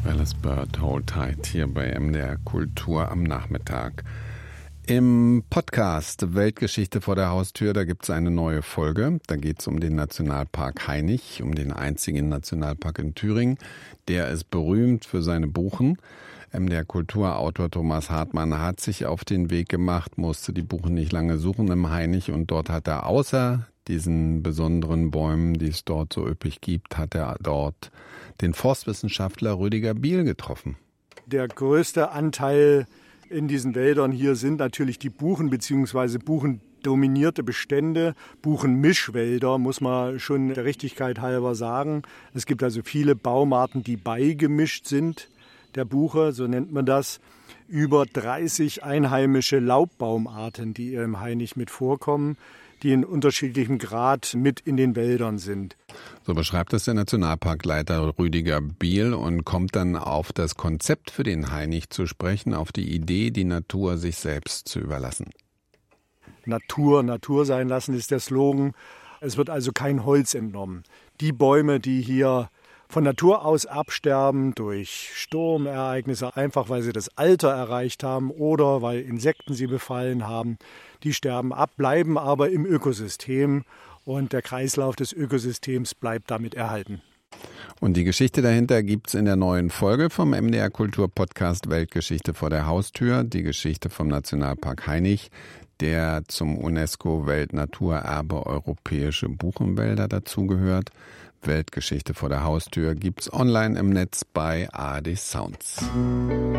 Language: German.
Alice Bird, Hold Tight, hier bei MDR Kultur am Nachmittag. Im Podcast Weltgeschichte vor der Haustür, da gibt es eine neue Folge. Da geht es um den Nationalpark Hainich, um den einzigen Nationalpark in Thüringen. Der ist berühmt für seine Buchen. Der Kulturautor Thomas Hartmann hat sich auf den Weg gemacht, musste die Buchen nicht lange suchen im Hainich, und dort hat er außer diesen besonderen Bäumen, die es dort so üppig gibt, hat er dort den Forstwissenschaftler Rüdiger Biel getroffen. Der größte Anteil in diesen Wäldern hier sind natürlich die Buchen bzw. buchendominierte Bestände, Buchenmischwälder, muss man schon der Richtigkeit halber sagen. Es gibt also viele Baumarten, die beigemischt sind der Buche, so nennt man das. Über 30 einheimische Laubbaumarten, die im Hainich mit vorkommen, die in unterschiedlichem Grad mit in den Wäldern sind. So beschreibt es der Nationalparkleiter Rüdiger Biel und kommt dann auf das Konzept für den Hainich zu sprechen, auf die Idee, die Natur sich selbst zu überlassen. Natur sein lassen ist der Slogan. Es wird also kein Holz entnommen. Die Bäume, die hier von Natur aus absterben durch Sturmereignisse, einfach weil sie das Alter erreicht haben oder weil Insekten sie befallen haben, die sterben ab, bleiben aber im Ökosystem und der Kreislauf des Ökosystems bleibt damit erhalten. Und die Geschichte dahinter gibt's in der neuen Folge vom MDR Kultur Podcast Weltgeschichte vor der Haustür, die Geschichte vom Nationalpark Hainich, der zum UNESCO-Weltnaturerbe Europäische Buchenwälder dazugehört. Weltgeschichte vor der Haustür gibt's online im Netz bei ARD Sounds.